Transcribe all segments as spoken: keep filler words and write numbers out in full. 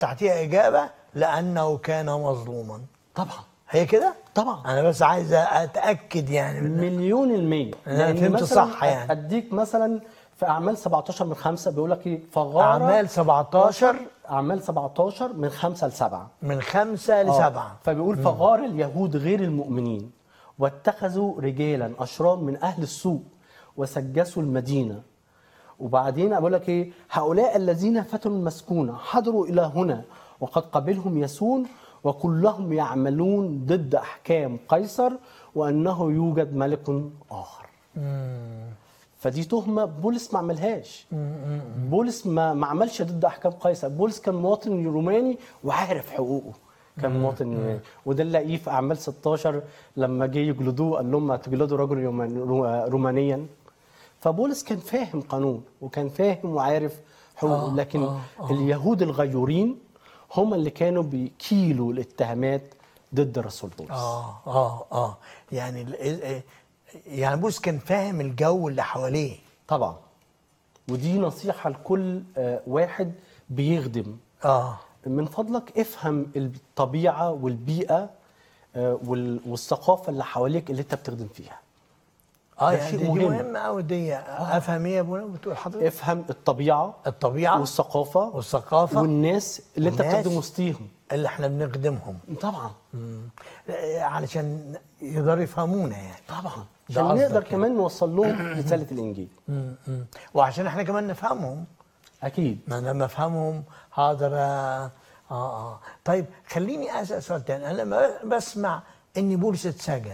تحتيها اجابه لانه كان مظلوما. طبعا هي كده؟ طبعا انا بس عايز اتاكد يعني من مليون المية. أنا فهمت صح يعني. اديك مثلا في اعمال سبعتاشر من خمسة بيقول لك ايه؟ فغار اعمال سبعتاشر اعمال سبعتاشر من خمسة لسبعة من خمسة لسبعة. فبيقول فغار اليهود غير المؤمنين واتخذوا رجالا اشرار من اهل السوق وسجسوا المدينه. وبعدين اقول لك ايه؟ هؤلاء الذين فتنوا المسكونه حضروا الى هنا وقد قبلهم يسون وكلهم يعملون ضد احكام قيصر وانه يوجد ملك اخر. مم. فدي تهمه بولس ما عملهاش. بولس ما ما عملش ضد احكام قيصر، بولس كان مواطن روماني وعارف حقوقه. كان مواطن روماني، وده اللي لاقيه في اعمال ستاشر لما جه يجلدوه قال لهم تجلدوا رجل رومانيا. فبولس كان فاهم قانون وكان فاهم وعارف حقوقه. آه لكن آه آه. اليهود الغيورين هم اللي كانوا بيكيلوا الاتهامات ضد الرسول بولس. اه اه اه يعني ال- يعني بولس كان فاهم الجو اللي حواليه. طبعا. ودي نصيحة لكل آه، واحد بيخدم. اه من فضلك افهم الطبيعة والبيئة آه، وال- والثقافة اللي حواليك اللي انت بتخدم فيها. اه ده يعني شيء دي, دي مهم. مهمه قوي دي. افهم ايه يا ابونا بتقول حضرتك؟ افهم الطبيعة الطبيعه والثقافة والثقافه والناس اللي انت والناس بتخدم وسطيهم. اللي احنا بنخدمهم. طبعا مم. علشان يقدروا يفهمونا يعني. طبعا ده عشان قصدك نقدر يعني. كمان نوصل لهم رسالة الإنجيل. مم. مم. وعشان احنا كمان نفهمهم. أكيد. ما انا لما افهمهم هقدر اه اه طيب خليني اسال سؤال تاني. انا لما بسمع ان بولس اتسجن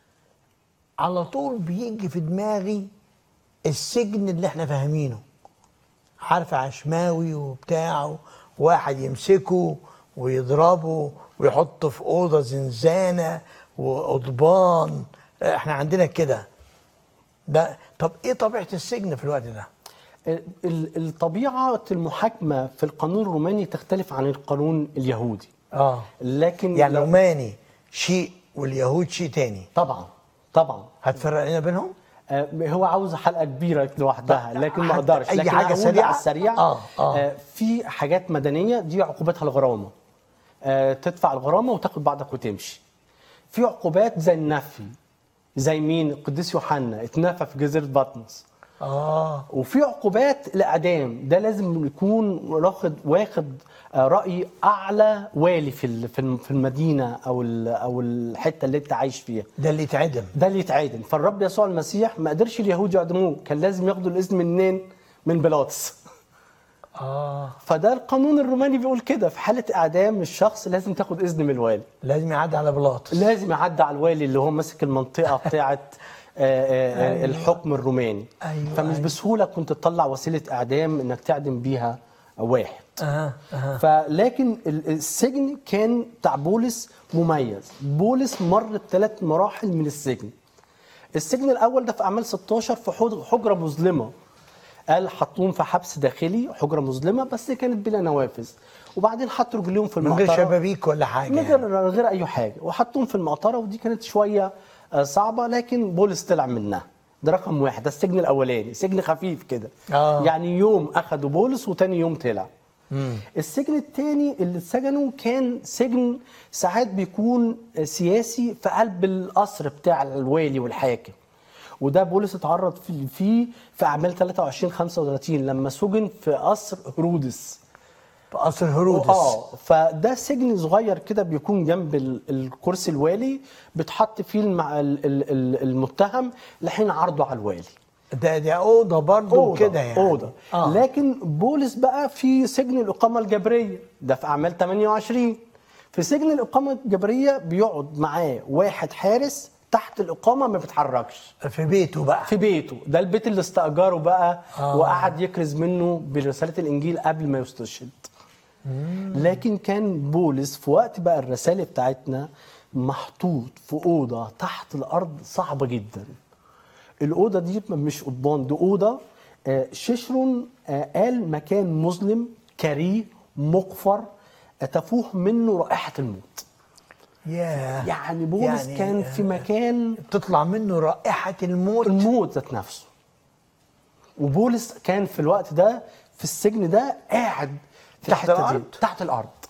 على طول بيجي في دماغي السجن اللي احنا فاهمينه. عارف عشماوي وبتاعه، واحد يمسكه ويضربه ويحطه في اوضه زنزانه وقضبان. احنا عندنا كده. ده طب ايه طبيعه السجن في الوقت ده؟ ال- ال- الطبيعة المحاكمة في القانون الروماني تختلف عن القانون اليهودي. اه لكن يعني لو- الروماني شيء واليهود شيء تاني. طبعا طبعا هتفرق لنا بينهم؟ آه، هو عاوز حلقة كبيرة لوحدها طب لكن ما حتى اقدرش. أي لكن حاجة هقول سريعة؟ على السريع. آه، آه. آه، في حاجات مدنية دي عقوبتها الغرامة. آه، تدفع الغرامة وتاخد بعضك وتمشي. في عقوبات زي النفي، زي مين؟ القديس يوحنا اتنفى في جزيرة بطمس. اه وفي عقوبات الاعدام، ده لازم يكون واخد واخد آه، راي اعلى والي في ال- في الم- في المدينه او ال- او الحته اللي انت عايش فيها. ده اللي يتعدم. ده اللي يتعادل. فالرب يسوع المسيح ما قدرش اليهود يعدموه، كان لازم ياخدوا الاذن منين؟ من بيلاطس. اه فده القانون الروماني بيقول كده، في حاله اعدام الشخص لازم تاخد اذن من الوالي. لازم يعدي على بيلاطس. لازم يعدي على الوالي اللي هو ماسك المنطقه بتاعه آه، آه، أيوة. الحكم الروماني. أيوة، فمش أيوة. بسهوله كنت تطلع وسيله اعدام انك تعدم بيها واحد. اها اها فلكن ال- السجن كان بتاع بولس مميز. بولس مر بثلاث مراحل من السجن. السجن الاول ده في اعمال ستاشر في حج- حجره مظلمه. قال حطوهم في حبس داخلي، حجره مظلمه بس كانت بلا نوافذ. وبعدين حطوا رجليهم في من المقطره غير شبابيك ولا حاجه من يعني. غير من غير اي حاجه، وحطوهم في المقطره، ودي كانت شويه آه، صعبه، لكن بولس طلع منها. ده رقم واحد. ده السجن الاولاني، سجن خفيف كده. آه. يعني يوم اخدوا بولس وتاني يوم طلع. مم. السجن الثاني اللي اتسجنوا كان سجن ساعات بيكون سياسي في قلب القصر بتاع الوالي والحاكم. وده بولس اتعرض فيه فيه في اعمال تلاتة وعشرين خمسة وتلاتين لما سجن في قصر هرودس. في قصر هرودس. اه فده سجن صغير كده بيكون جنب ال- الكرسي الوالي، بتحط فيه المع... ال- ال- ال- المتهم لحين عرضه على الوالي. ده ده اوضه برضه كده يعني. اوضه. آه. لكن بولس بقى في سجن الاقامه الجبريه، ده في اعمال تمانية وعشرين. في سجن الاقامه الجبريه بيقعد معاه واحد حارس تحت الاقامه ما بيتحركش في بيته بقى. في بيته. ده البيت اللي استاجره بقى. آه. وقعد يكرز منه برساله الانجيل قبل ما يستشهد. لكن كان بولس في وقت بقى الرساله بتاعتنا محطوط في اوضه تحت الارض صعبه جدا. الأوضة دي مش قضبان، دي أوضة آه، شيشرون آه، قال مكان مظلم كريه مقفر آه، تفوح منه رائحة الموت. ياه. يعني بولس يعني كان في مكان تطلع منه رائحه الموت. الموت ذات نفسه. وبولس كان في الوقت ده في السجن ده قاعد في تحت الحتة دي، الأرض؟ تحت الارض.